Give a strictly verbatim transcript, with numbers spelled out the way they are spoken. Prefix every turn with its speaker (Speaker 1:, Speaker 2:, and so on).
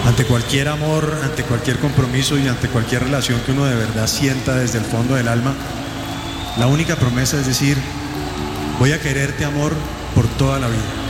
Speaker 1: Ante cualquier amor, ante cualquier compromiso y ante cualquier relación que uno de verdad sienta desde el fondo del alma, la única promesa es decir: voy a quererte, amor, por toda la vida.